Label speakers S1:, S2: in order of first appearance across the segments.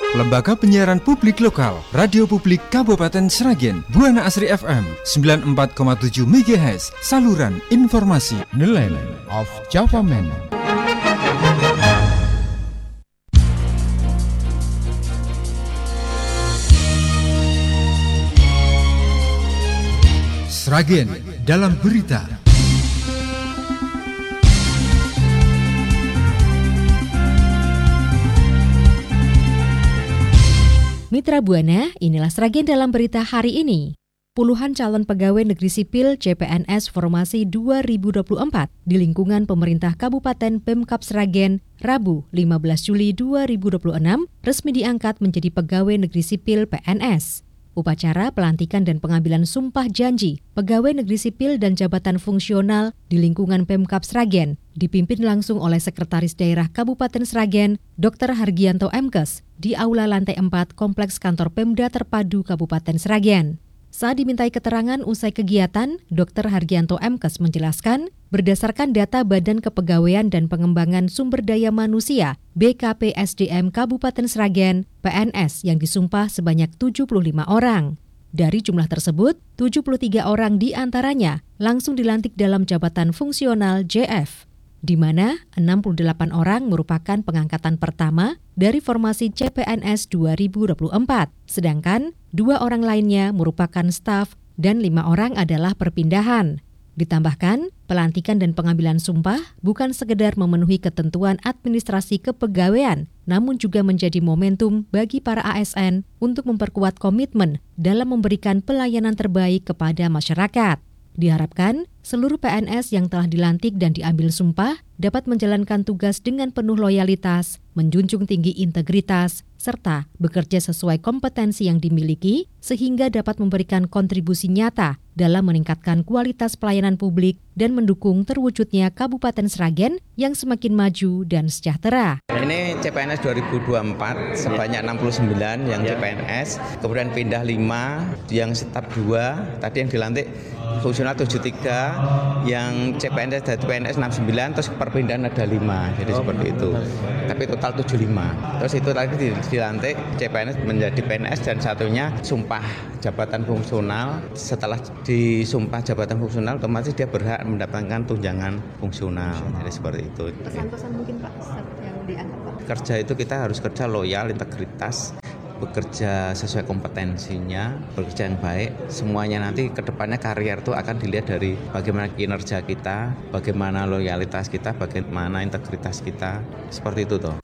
S1: Lembaga Penyiaran Publik Lokal, Radio Publik Kabupaten Sragen, Buana Asri FM 94,7 MHz, saluran informasi.
S2: Nelayan of Java Man.
S1: Sragen dalam berita.
S3: Mitra Buana, inilah Sragen dalam berita hari ini. Puluhan calon pegawai negeri sipil CPNS Formasi 2024 di lingkungan pemerintah Kabupaten Pemkab Sragen, Rabu 15 Juli 2026, resmi diangkat menjadi pegawai negeri sipil PNS. Upacara pelantikan dan pengambilan sumpah janji pegawai negeri sipil dan jabatan fungsional di lingkungan Pemkab Sragen dipimpin langsung oleh Sekretaris Daerah Kabupaten Sragen, Dr. Hargianto Mkes, di Aula Lantai 4 Kompleks Kantor Pemda Terpadu Kabupaten Sragen. Saat dimintai keterangan usai kegiatan, Dr. Hargianto Mkes menjelaskan, berdasarkan data Badan Kepegawaian dan Pengembangan Sumber Daya Manusia BKPSDM Kabupaten Sragen, PNS yang disumpah sebanyak 75 orang. Dari jumlah tersebut, 73 orang diantaranya langsung dilantik dalam jabatan fungsional JF, di mana 68 orang merupakan pengangkatan pertama dari formasi CPNS 2024, sedangkan 2 orang lainnya merupakan staf dan 5 orang adalah perpindahan. Ditambahkan, pelantikan dan pengambilan sumpah bukan sekedar memenuhi ketentuan administrasi kepegawaian, namun juga menjadi momentum bagi para ASN untuk memperkuat komitmen dalam memberikan pelayanan terbaik kepada masyarakat. Diharapkan, seluruh PNS yang telah dilantik dan diambil sumpah dapat menjalankan tugas dengan penuh loyalitas, menjunjung tinggi integritas, serta bekerja sesuai kompetensi yang dimiliki sehingga dapat memberikan kontribusi nyata dalam meningkatkan kualitas pelayanan publik dan mendukung terwujudnya Kabupaten Sragen yang semakin maju dan sejahtera.
S4: Ini CPNS 2024 sebanyak 69 yang CPNS, kemudian pindah 5, yang staf 2, tadi yang dilantik fungsional 73, yang CPNS dan CPNS 69, terus perpindahan ada 5, jadi seperti itu. Tapi total 75. Terus itu tadi dilantik CPNS menjadi PNS dan satunya sumpah jabatan fungsional. Setelah disumpah jabatan fungsional, otomatis dia berhak mendapatkan tunjangan fungsional. Jadi seperti itu.
S5: Pesan-pesan mungkin Pak yang dianggap Pak.
S4: Kerja itu kita harus kerja loyal, integritas, bekerja sesuai kompetensinya, bekerja yang baik. Semuanya nanti ke depannya karier itu akan dilihat dari bagaimana kinerja kita, bagaimana loyalitas kita, bagaimana integritas kita. Seperti itu toh.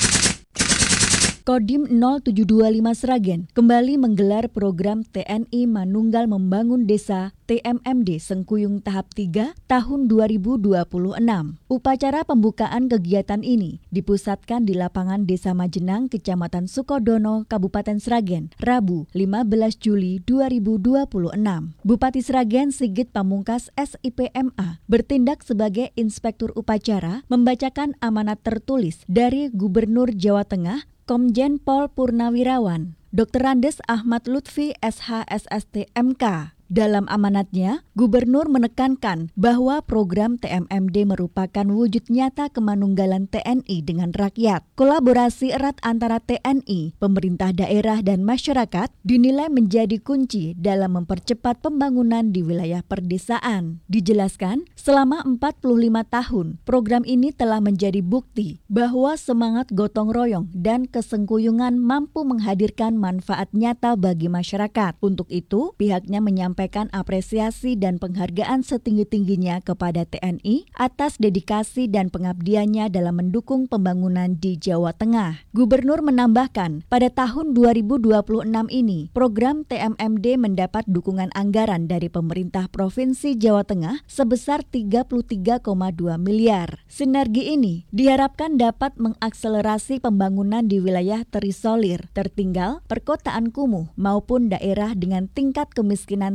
S5: Kodim 0725 Sragen kembali menggelar program TNI Manunggal Membangun Desa TMMD Sengkuyung Tahap 3 tahun 2026. Upacara pembukaan kegiatan ini dipusatkan di lapangan Desa Majenang, Kecamatan Sukodono, Kabupaten Sragen, Rabu 15 Juli 2026. Bupati Sragen Sigit Pamungkas SIPMA bertindak sebagai inspektur upacara membacakan amanat tertulis dari Gubernur Jawa Tengah Komjen Pol Purnawirawan, Dr. Andes Ahmad Lutfi SHSST MK. Dalam amanatnya, Gubernur menekankan bahwa program TMMD merupakan wujud nyata kemanunggalan TNI dengan rakyat. Kolaborasi erat antara TNI, pemerintah daerah, dan masyarakat dinilai menjadi kunci dalam mempercepat pembangunan di wilayah perdesaan. Dijelaskan, selama 45 tahun, program ini telah menjadi bukti bahwa semangat gotong royong dan kesengkuyungan mampu menghadirkan manfaat nyata bagi masyarakat. Untuk itu, pihaknya menyampaikan apresiasi dan penghargaan setinggi-tingginya kepada TNI atas dedikasi dan pengabdiannya dalam mendukung pembangunan di Jawa Tengah. Gubernur menambahkan, pada tahun 2026 ini, program TMMD mendapat dukungan anggaran dari pemerintah Provinsi Jawa Tengah sebesar 33,2 miliar. Sinergi ini diharapkan dapat mengakselerasi pembangunan di wilayah terisolir, tertinggal, perkotaan kumuh, maupun daerah dengan tingkat kemiskinan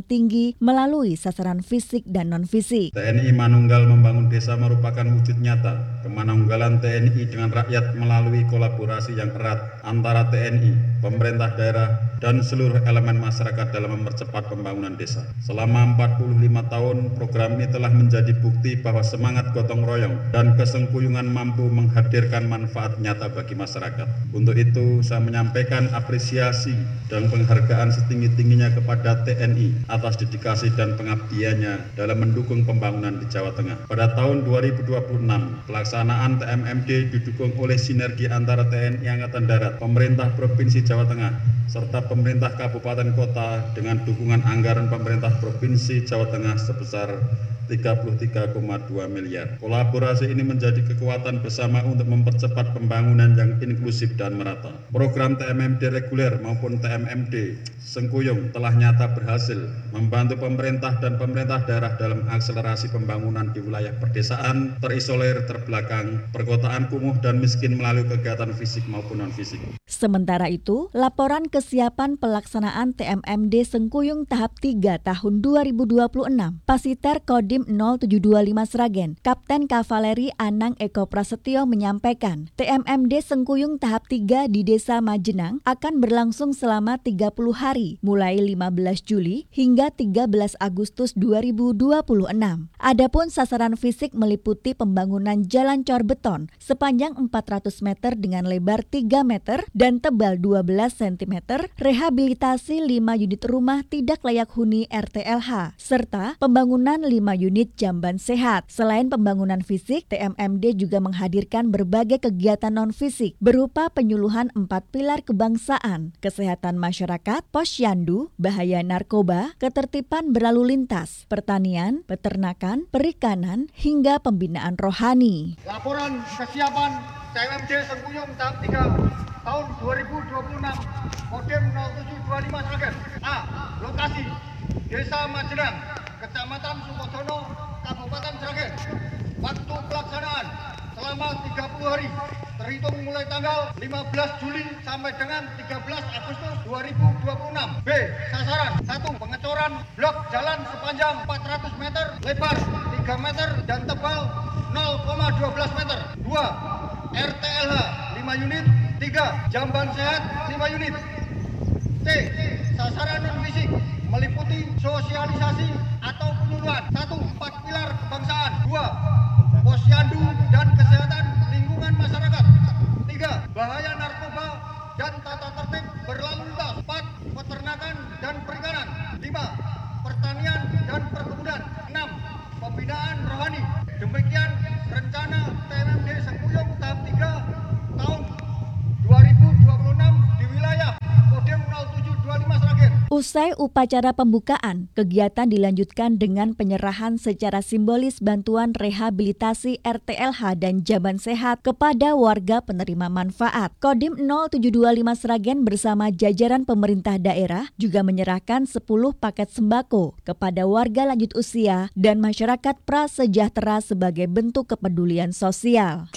S5: tinggi melalui sasaran fisik dan non-fisik.
S6: TNI Manunggal membangun desa merupakan wujud nyata kemanunggalan TNI dengan rakyat melalui kolaborasi yang erat antara TNI, pemerintah daerah, dan seluruh elemen masyarakat dalam mempercepat pembangunan desa. Selama 45 tahun, program ini telah menjadi bukti bahwa semangat gotong royong dan kesengkuyungan mampu menghadirkan manfaat nyata bagi masyarakat. Untuk itu, saya menyampaikan apresiasi dan penghargaan setinggi-tingginya kepada TNI atas dedikasi dan pengabdiannya dalam mendukung pembangunan di Jawa Tengah. Pada tahun 2026, pelaksanaan TMMD didukung oleh sinergi antara TNI Angkatan Darat, pemerintah Provinsi Jawa Tengah, serta pemerintah kabupaten kota dengan dukungan anggaran pemerintah Provinsi Jawa Tengah sebesar 33,2 miliar. Kolaborasi ini menjadi kekuatan bersama untuk mempercepat pembangunan yang inklusif dan merata. Program TMMD reguler maupun TMMD Sengkuyung telah nyata berhasil membantu pemerintah dan pemerintah daerah dalam akselerasi pembangunan di wilayah perdesaan, terisolir, terbelakang, perkotaan kumuh dan miskin melalui kegiatan fisik maupun non-fisik.
S5: Sementara itu, laporan kesiapan pelaksanaan TMMD Sengkuyung tahap 3 tahun 2026, Pasiter Kodim 0725 Sragen, Kapten Kavaleri Anang Eko Prasetyo menyampaikan, TMMD Sengkuyung tahap 3 di Desa Majenang akan berlangsung selama 30 hari, mulai 15 Juli hingga 13 Agustus 2026. Adapun sasaran fisik meliputi pembangunan jalan cor beton sepanjang 400 meter dengan lebar 3 meter dan tebal 12 cm, rehabilitasi 5 unit rumah tidak layak huni RTLH, serta pembangunan 5 unit jamban sehat. Selain pembangunan fisik, TMMD juga menghadirkan berbagai kegiatan non-fisik berupa penyuluhan 4 pilar kebangsaan, kesehatan masyarakat, posyandu, bahaya narkoba, ketertiban berlalu lintas, pertanian, peternakan, perikanan, hingga pembinaan rohani.
S7: Laporan kesiapan TMMD Sengkuyung tahap 3 tahun 2026, Kodim 0725 Sragen. A. Lokasi Desa Majenang, Kecamatan Sukodono, Kabupaten Sragen. Waktu pelaksanaan selama 30 hari terhitung mulai tanggal 15 Juli sampai dengan 13 Agustus 2026. B. Sasaran 1. Pengecoran blok jalan sepanjang 400 meter, lebar 3 meter dan tebal 0,12 meter. 2. RTLH 5 unit. 3. Jamban sehat 5 unit. C. Sasaran non-fisik meliputi sosialisasi atau penyuluhan. 1. 4 pilar kebangsaan. 2. Posyandu dan kesehatan lingkungan masyarakat. 3. Bahaya narkoba dan tata tertib berlalu lintas. 4. Peternakan dan perikanan. 5. Pertanian dan perkebunan. 6. Pembinaan rohani. Demikian rencana TMMD Sengkuyung tahap 3 tahun 2026 di wilayah Kodim 0725 Sragen.
S5: Usai upacara pembukaan, kegiatan dilanjutkan dengan penyerahan secara simbolis bantuan rehabilitasi RTLH dan jamban sehat kepada warga penerima manfaat. Kodim 0725 Sragen bersama jajaran pemerintah daerah juga menyerahkan 10 paket sembako kepada warga lanjut usia dan masyarakat prasejahtera sebagai bentuk kepedulian sosial.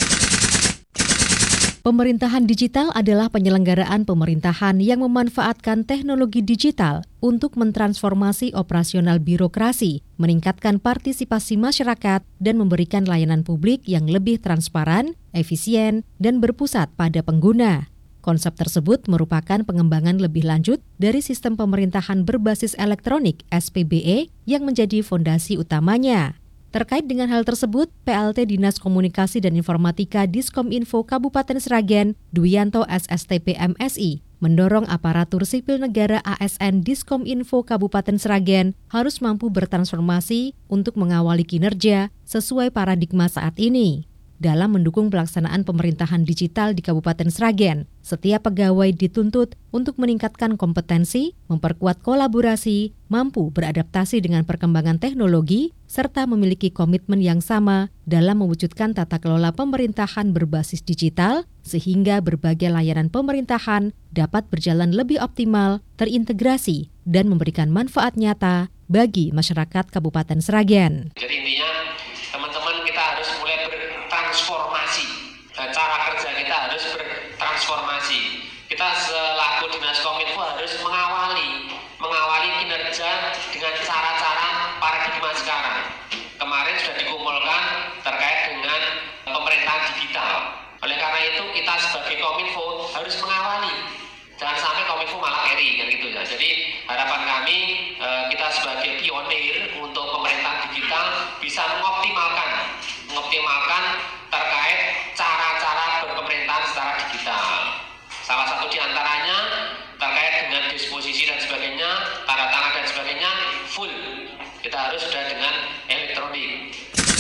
S3: Pemerintahan digital adalah penyelenggaraan pemerintahan yang memanfaatkan teknologi digital untuk mentransformasi operasional birokrasi, meningkatkan partisipasi masyarakat, dan memberikan layanan publik yang lebih transparan, efisien, dan berpusat pada pengguna. Konsep tersebut merupakan pengembangan lebih lanjut dari sistem pemerintahan berbasis elektronik (SPBE) yang menjadi fondasi utamanya. Terkait dengan hal tersebut, PLT Dinas Komunikasi dan Informatika Diskominfo Kabupaten Sragen, Duyanto SSTP MSI, mendorong aparatur sipil negara ASN Diskominfo Kabupaten Sragen harus mampu bertransformasi untuk mengawali kinerja sesuai paradigma saat ini. Dalam mendukung pelaksanaan pemerintahan digital di Kabupaten Sragen, setiap pegawai dituntut untuk meningkatkan kompetensi, memperkuat kolaborasi, mampu beradaptasi dengan perkembangan teknologi, serta memiliki komitmen yang sama dalam mewujudkan tata kelola pemerintahan berbasis digital, sehingga berbagai layanan pemerintahan dapat berjalan lebih optimal, terintegrasi, dan memberikan manfaat nyata bagi masyarakat Kabupaten Sragen.
S8: Jadi intinya teman-teman kita harus mulai bertransformasi, cara kerja kita harus bertransformasi. Kita selaku Dinas Kominfo harus mengawali mengawali kinerja dengan cara-cara paradigma sekarang. Kemarin sudah dikumpulkan terkait dengan pemerintahan digital. Oleh karena itu kita sebagai Kominfo harus mengawali. Jangan sampai Kominfo malah carry kan gitu ya. Jadi harapan kami kita sebagai pionir untuk pemerintahan digital bisa mengoptimalkan terkait cara-cara berpemerintahan secara digital. Salah satu diantaranya terkait dengan disposisi dan sebagainya, tanda tangan dan sebagainya full. Kita harus sudah dengan elektronik.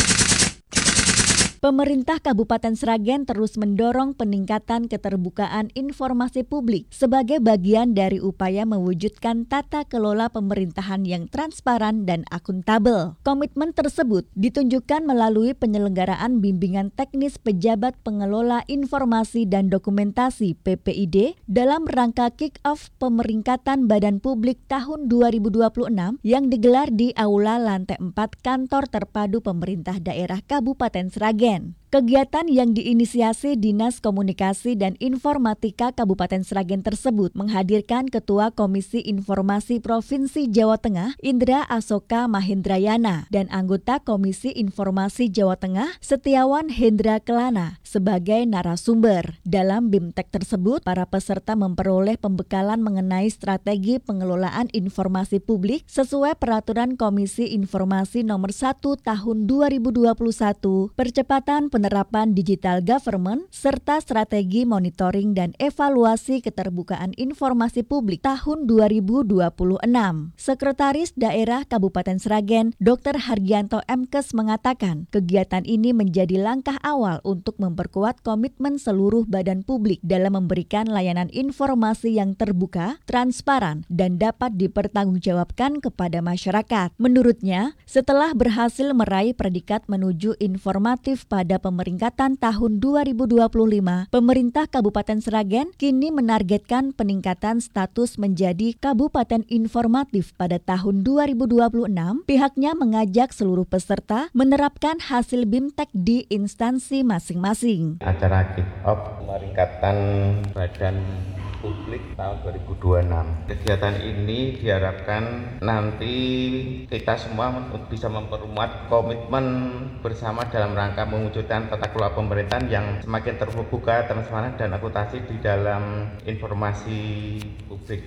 S5: Pemerintah Kabupaten Sragen terus mendorong peningkatan keterbukaan informasi publik sebagai bagian dari upaya mewujudkan tata kelola pemerintahan yang transparan dan akuntabel. Komitmen tersebut ditunjukkan melalui penyelenggaraan bimbingan teknis pejabat pengelola informasi dan dokumentasi (PPID) dalam rangka kick-off pemeringkatan Badan Publik tahun 2026 yang digelar di Aula Lantai 4 Kantor Terpadu Pemerintah Daerah Kabupaten Sragen. Kegiatan yang diinisiasi Dinas Komunikasi dan Informatika Kabupaten Sragen tersebut menghadirkan Ketua Komisi Informasi Provinsi Jawa Tengah Indra Asoka Mahendrayana dan anggota Komisi Informasi Jawa Tengah Setiawan Hendra Kelana sebagai narasumber. Dalam BIMTEK tersebut, para peserta memperoleh pembekalan mengenai strategi pengelolaan informasi publik sesuai Peraturan Komisi Informasi Nomor 1 Tahun 2021, percepatan penerapan digital government, serta strategi monitoring dan evaluasi keterbukaan informasi publik tahun 2026. Sekretaris Daerah Kabupaten Sragen, Dr. Hargianto Mkes mengatakan, kegiatan ini menjadi langkah awal untuk memperkuat komitmen seluruh badan publik dalam memberikan layanan informasi yang terbuka, transparan, dan dapat dipertanggungjawabkan kepada masyarakat. Menurutnya, setelah berhasil meraih predikat menuju informatif pada pemeringkatan tahun 2025, pemerintah Kabupaten Sragen kini menargetkan peningkatan status menjadi Kabupaten Informatif pada tahun 2026. Pihaknya mengajak seluruh peserta menerapkan hasil BIMTEK di instansi masing-masing.
S4: Acara kick-off pemeringkatan Badan Publik tahun 2026. Kegiatan ini diharapkan nanti kita semua bisa memperkuat komitmen bersama dalam rangka mewujudkan tata kelola pemerintahan yang semakin terbuka, transparan, dan akuntabel di dalam informasi publik.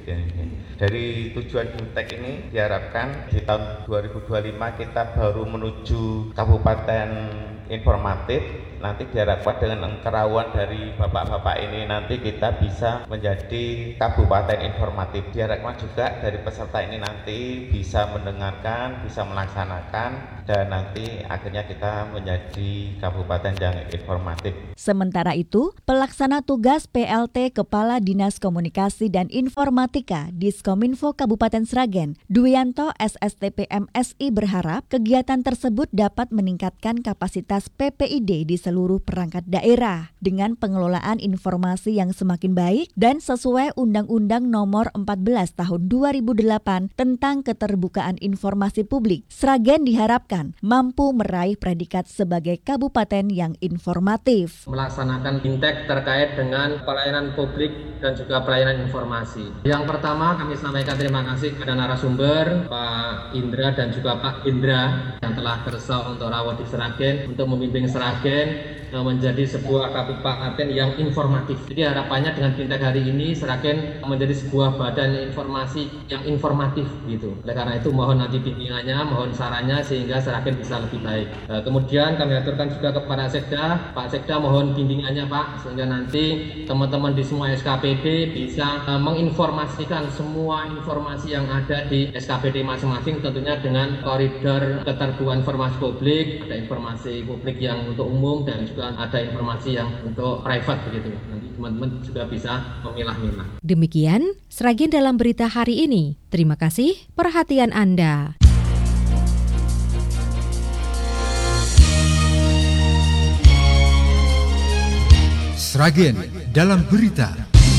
S4: Dari tujuan BIMTEK ini diharapkan di tahun 2025 kita baru menuju Kabupaten Informatif. Nanti diharapkan dengan kerawan dari bapak-bapak ini nanti kita bisa menjadi Kabupaten Informatif. Diharapkan juga dari peserta ini nanti bisa mendengarkan, bisa melaksanakan, dan nanti akhirnya kita menjadi Kabupaten yang informatif.
S5: Sementara itu, pelaksana tugas PLT Kepala Dinas Komunikasi dan Informatika Diskominfo Kabupaten Sragen, Duyanto SSTP MSI berharap kegiatan tersebut dapat meningkatkan kapasitas PPID di seluruh perangkat daerah dengan pengelolaan informasi yang semakin baik dan sesuai Undang-Undang Nomor 14 Tahun 2008 tentang Keterbukaan Informasi Publik. Sragen diharapkan mampu meraih predikat sebagai kabupaten yang informatif.
S9: Melaksanakan BIMTEK terkait dengan pelayanan publik dan juga pelayanan informasi. Yang pertama, kami sampaikan terima kasih kepada narasumber Pak Indra dan juga Pak Indra yang telah bersedia untuk rawat di Sragen untuk membimbing Sragen menjadi sebuah kabupaten yang informatif. Jadi harapannya dengan BIMTEK hari ini Sragen menjadi sebuah badan informasi yang informatif gitu. Oleh karena itu mohon nanti bimbingannya, mohon sarannya sehingga Sragen bisa lebih baik. Kemudian kami aturkan juga kepada Sekda, Pak Sekda mohon bimbingannya Pak sehingga nanti teman-teman di semua SKPD bisa menginformasikan semua informasi yang ada di SKPD masing-masing, tentunya dengan koridor keterbukaan informasi publik, ada informasi publik yang untuk umum dan juga ada informasi yang untuk private begitu. Nanti teman-teman juga bisa memilah-milah.
S3: Demikian Sragen dalam berita hari ini. Terima kasih perhatian Anda.
S1: Sragen dalam berita.